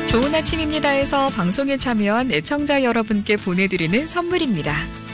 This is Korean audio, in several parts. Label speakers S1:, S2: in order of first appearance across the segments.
S1: 좋은 아침입니다에서 방송에 참여한 애청자 여러분께 보내드리는 선물입니다.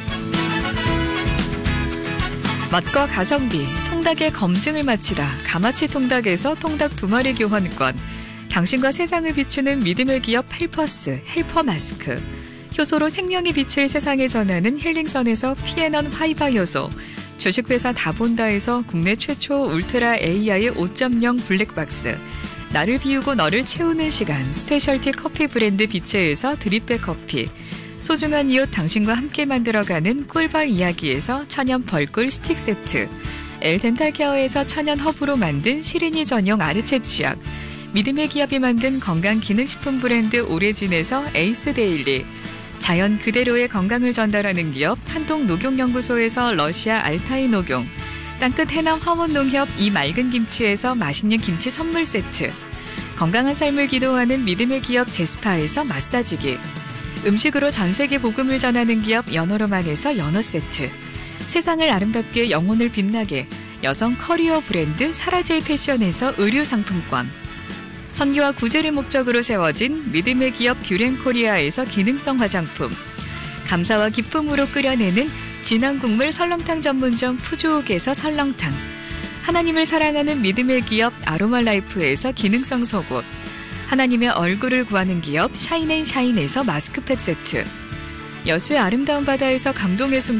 S1: 맛과 가성비, 통닭의 검증을 마치다 가마치 통닭에서 통닭 2마리 교환권, 당신과 세상을 비추는 믿음의 기업 헬퍼스, 헬퍼 마스크, 효소로 생명의 빛을 세상에 전하는 힐링선에서 피에넌 화이바 효소, 주식회사 다본다에서 국내 최초 울트라 AI 5.0 블랙박스, 나를 비우고 너를 채우는 시간 스페셜티 커피 브랜드 비체에서 드립백 커피, 소중한 이웃 당신과 함께 만들어가는 꿀벌 이야기에서 천연 벌꿀 스틱 세트, 엘덴탈케어에서 천연 허브로 만든 시린이 전용 아르체 치약, 믿음의 기업이 만든 건강기능식품 브랜드 오레진에서 에이스 데일리, 자연 그대로의 건강을 전달하는 기업 한동녹용연구소에서 러시아 알타이 녹용, 땅끝 해남 화원농협 이 맑은 김치에서 맛있는 김치 선물 세트, 건강한 삶을 기도하는 믿음의 기업 제스파에서 마사지기, 음식으로 전세계 복음을 전하는 기업 연어로만에서 연어 세트, 세상을 아름답게 영혼을 빛나게 여성 커리어 브랜드 사라제이 패션에서 의류 상품권, 선교와 구제를 목적으로 세워진 믿음의 기업 뷰렌코리아에서 기능성 화장품, 감사와 기쁨으로 끓여내는 진한 국물 설렁탕 전문점 푸주옥에서 설렁탕, 하나님을 사랑하는 믿음의 기업 아로마라이프에서 기능성 속옷, 하나님의 얼굴을 구하는 기업 샤인앤샤인에서 마스크팩 세트, 여수의 아름다운 바다에서 감동의 순간